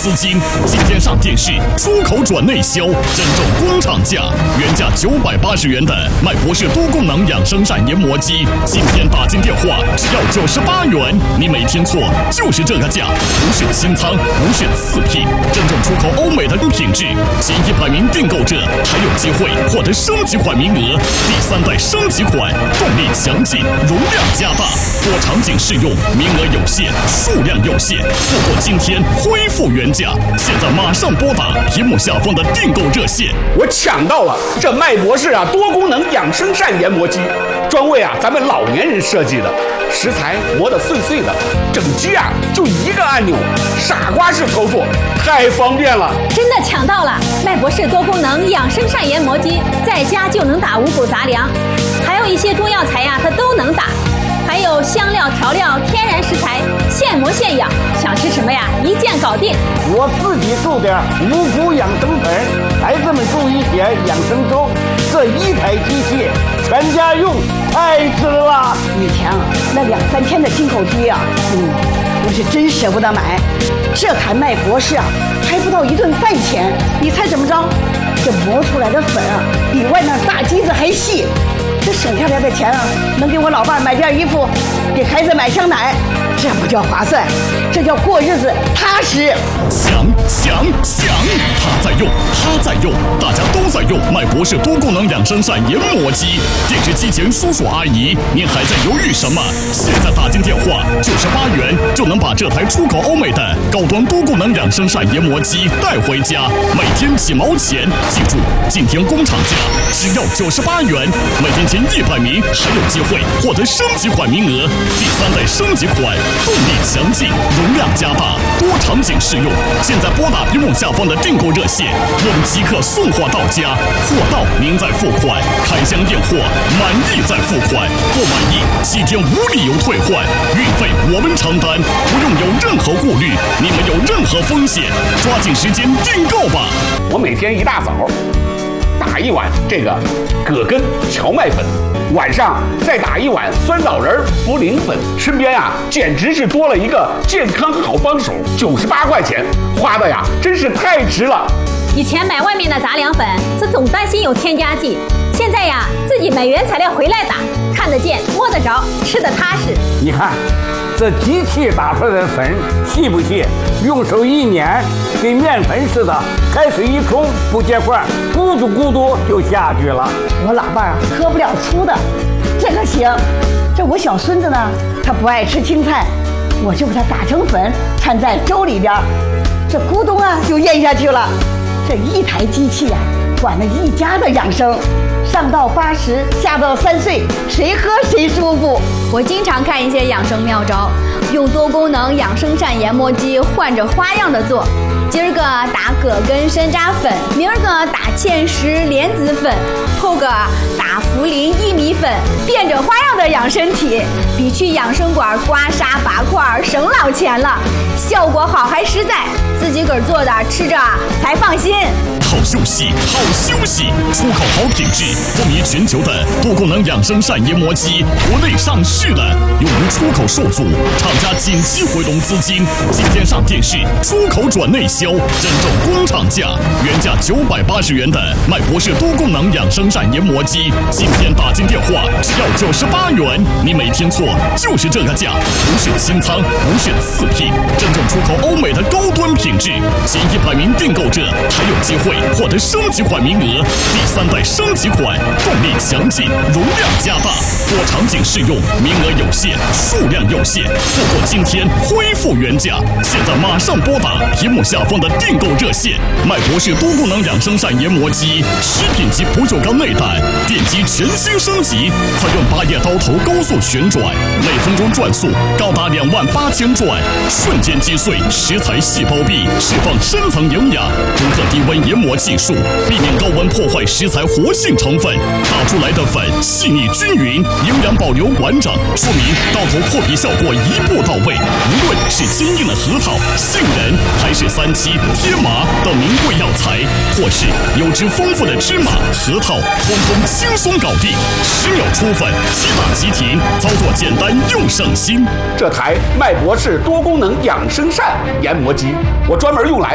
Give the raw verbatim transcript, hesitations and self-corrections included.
资金。今天上电视，出口转内销，真正工厂价，原价九百八十元的麦博士多功能养生膳研磨机，今天打进电话只要九十八元，你没听错，就是这个价，不是清仓，不是次品，真正出口欧美的品质。前一百名订购者还有机会获得升级款名额，第三代升级款，动力强劲，容量加大，多场景适用，名额有限，数量有限，错过今天恢复原价。现在马上拨打屏幕下方的订购热线。 我抢到了这麦博士啊多功能养生膳研磨机，专为啊咱们老年人设计的，食材磨得碎碎的，整机啊就一个按钮，傻瓜式操作，太方便了。 真的抢到了麦博士多功能养生膳研磨机，在家就能打五谷杂粮，还有一些中药材呀，它都能打。还有香料、调料、天然食材，现磨现养，想吃什么呀？一键搞定。 我自己种点五谷养生粉，孩子们种一些养生粥，这一台机器全家用，太值了。 以前啊，那两三千的进口机啊，嗯，我是真舍不得买。这台麦博士啊，还不到一顿饭钱，你猜怎么着？这磨出来的粉啊，比外面大机子还细。这省下来的钱啊，能给我老伴买件衣服，给孩子买箱奶，这不叫划算，这叫过日子踏实。 抢抢抢！他在用，他在用，大家都在用麦博士多功能养生膳研磨机。电视机前叔叔阿姨，您还在犹豫什么？现在打进电话，九十八元就能把这台出口欧美的高端多功能养生膳研磨机带回家，每天几毛钱。记住，今天工厂价只要九十八元，每天前一百名还有机会获得升级款名额。第三代升级款，动力强劲，容量加大，多场景适用。现在拨打屏幕下方的订购热线，我们即刻送货到家，货到您再付款，开箱验货，满意再付款，不满意七天无理由退换，运费我们承担，不用有任何顾虑，你没有任何风险，抓紧时间订购吧。 我每天一大早打一碗这个葛根荞麦粉，晚上再打一碗酸枣仁茯苓粉，身边呀简直是多了一个健康好帮手。九十八块钱花的呀，真是太值了。 以前买外面的杂粮粉，这总担心有添加剂，现在呀自己买原材料回来打，看得见摸得着，吃得踏实。 你看这机器打出来的粉细不细？用手一捻，跟面粉似的，开水一冲不结块，咕嘟咕嘟就下去了。 我老伴儿喝不了粗的，这个行。这我小孙子呢，他不爱吃青菜，我就把它打成粉，掺在粥里边，这咕咚啊就咽下去了。这一台机器呀、啊，管了一家的养生。上到八十，下到三岁，谁喝谁舒服。 我经常看一些养生妙招，用多功能养生膳研磨机换着花样的做。今儿个打葛根山楂粉，明儿个打芡实莲子粉，后个打茯苓薏米粉，变着花样的养身体，比去养生馆刮痧拔块省老钱了，效果好还实在，自己个儿做的吃着才放心。 好休息，好休息，出口好品质，风靡全球的多功能养生膳研磨机，国内上市的，由于出口受阻，厂家紧急回笼资金，今天上电视，出口转内销，真正工厂价，原价九百八十元的麦博士多功能养生膳研磨机，今天打进电话只要九十八元，你没听错，就是这个价，不是清仓，不是次品，真正出口欧美的高端品质，前一百名订购者还有机会获得升级款名额，第三代升级款，动力强劲，容量加大，多场景适用，名额有限，数量有限，错过今天恢复原价。现在马上拨打屏幕下方的订购热线。麦博士多功能养生膳研磨机，食品级不锈钢内胆，电机全新升级，采用八叶刀头高速旋转，每分钟转速高达两万八千转，瞬间击碎食材细胞壁，释放深层营养。独特低温研磨技术，避免高温破坏食材活性成分，打出来的粉细腻均匀，营养保留完整，说明刀头破皮效果一步到位。无论是坚硬的核桃、杏仁，还是三七、天麻等名贵药材，或是油脂丰富的芝麻、核桃，通通轻松搞定，十秒出粉，即打即停，操作简单又省心。 这台麦博士多功能养生膳研磨机，我专门用来